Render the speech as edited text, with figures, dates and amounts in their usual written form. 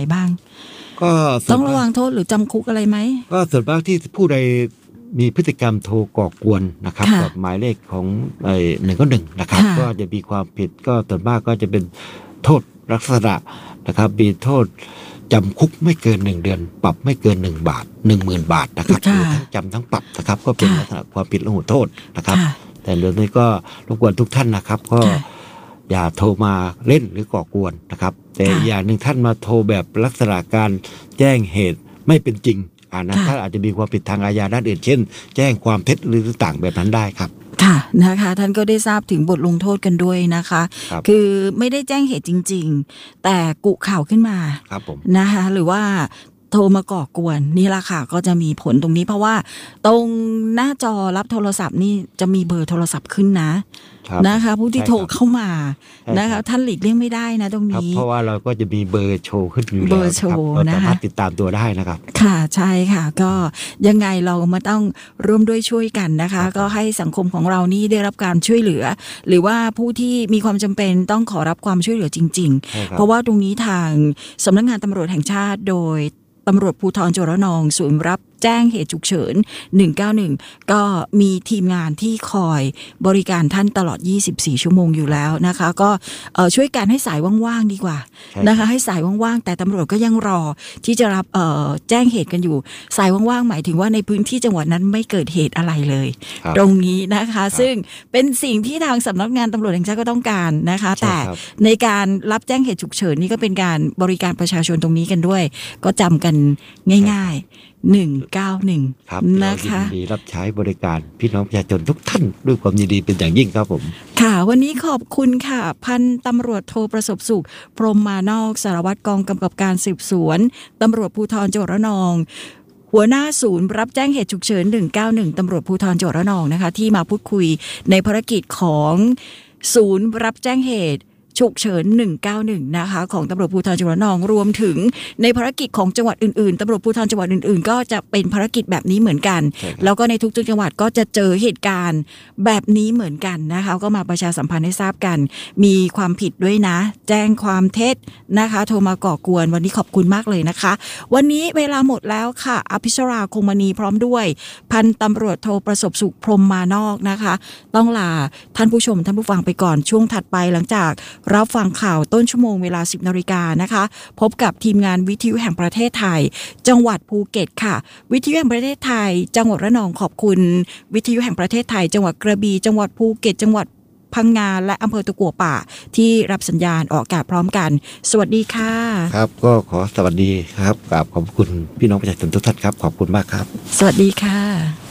บ้างก็ต้องระวังโทษหรือจำคุกอะไรไหมก็ส่วนมากที่ผู้ใดมีพฤติกรรมโทรก่อกวนนะครับกับหมายเลขของ191นะครับก็จะมีความผิดก็ส่วนมากก็จะเป็นโทษลักษณะนะครับมีโทษจำคุกไม่เกิน1เดือนปรับไม่เกิน1 บาท 10,000 บาทนะครับหรือทั้งจำทั้งปรับนะครับก็เป็นลักษณะความผิดละหูโทษนะครับแต่เรื่องนี้ก็รบกวนทุกท่านนะครับก็อย่าโทรมาเล่นหรือก่อกวนนะครับแต่อย่างหนึ่งท่านมาโทรแบบลักษณะการแจ้งเหตุไม่เป็นจริงนะท่านอาจจะมีความผิดทางอาญาด้านอื่นเช่นแจ้งความเท็จหรือต่างแบบนั้นได้ครับค่ะนะคะท่านก็ได้ทราบถึงบทลงโทษกันด้วยนะคะคือไม่ได้แจ้งเหตุจริงๆแต่กุข่าวขึ้นมานะคะหรือว่าโทรมาก่อกวนนี่ละค่ะก็จะมีผลตรงนี้เพราะว่าตรงหน้าจอรับโทรศัพท์นี่จะมีเบอร์โทรศัพท์ขึ้นนะคะผู้ที่โทรเข้ามานะคะท่านหลีกเลี่ยงไม่ได้นะตรงนี้เพราะว่าเราก็จะมีเบอร์โชว์ขึ้นอยู่แล้วเราสามารถติดตามตัวได้นะครับค่ะใช่ค่ะก็ยังไงเรามาต้องร่วมด้วยช่วยกันนะคะก็ให้สังคมของเรานี่ได้รับการช่วยเหลือหรือว่าผู้ที่มีความจำเป็นต้องขอรับความช่วยเหลือจริงๆเพราะว่าตรงนี้ทางสำนักงานตำรวจแห่งชาติโดยตำรวจภูธรจังหวัดระนองศูนย์รับแจ้งเหตุฉุกเฉิน191ก็มีทีมงานที่คอยบริการท่านตลอด24ชั่วโมงอยู่แล้วนะคะก็ช่วยกันให้สายว่างๆดีกว่านะคะให้สายว่างๆแต่ตำรวจก็ยังรอที่จะรับแจ้งเหตุกันอยู่สายว่างๆหมายถึงว่าในพื้นที่จังหวัดนั้นไม่เกิดเหตุอะไรเลยตรงนี้นะคะซึ่งเป็นสิ่งที่ทางสำนักงานตำรวจแห่งชาติก็ต้องการนะคะแต่ในการรับแจ้งเหตุฉุกเฉินนี่ก็เป็นการบริการประชาชนตรงนี้กันด้วยก็จำกันง่ายๆ191 ครับนะคะยินดีรับใช้บริการพี่น้องประชาชนทุกท่านด้วยความยินดีเป็นอย่างยิ่งครับผมค่ะวันนี้ขอบคุณค่ะพันตำรวจโทประสบสุขพรหมมานอกสารวัตรกองกำกับการสืบสวนตำรวจภูธรจังหวัดระนองหัวหน้าศูนย์รับแจ้งเหตุฉุกเฉิน191ตำรวจภูธรจังหวัดระนองนะคะที่มาพูดคุยในภารกิจของศูนย์รับแจ้งเหตุฉุกเฉิน191นะคะของตำรวจภูธรจังหวัดระนองรวมถึงในภารกิจของจังหวัดอื่นๆตำรวจภูธรจังหวัดอื่นๆก็จะเป็นภารกิจแบบนี้เหมือนกันแล้วก็ในทุกจังหวัดก็จะเจอเหตุการณ์แบบนี้เหมือนกันนะคะก็มาประชาสัมพันธ์ให้ทราบกันมีความผิดด้วยนะแจ้งความเท็จนะคะโทรมาก่อกวนวันนี้ขอบคุณมากเลยนะคะวันนี้เวลาหมดแล้วค่ะอภิชราคงมณีพร้อมด้วยพันตำรวจโทประสบสุขพรหมมานอกนะคะต้องลาท่านผู้ชมท่านผู้ฟังไปก่อนช่วงถัดไปหลังจากรับฟังข่าวต้นชั่วโมงเวลา 10 นาฬิกานะคะพบกับทีมงานวิทยุแห่งประเทศไทยจังหวัดภูเก็ตค่ะวิทยุแห่งประเทศไทยจังหวัดระนองขอบคุณวิทยุแห่งประเทศไทยจังหวัดกระบี่จังหวัดภูเก็ตจังหวัดพังงาและอำเภอตะกั่วป่าที่รับสัญญาณออกอากาศพร้อมกันสวัสดีค่ะครับก็ขอสวัสดีครับขอบคุณพี่น้องประชาชนทุกท่านครับขอบคุณมากครับสวัสดีค่ะ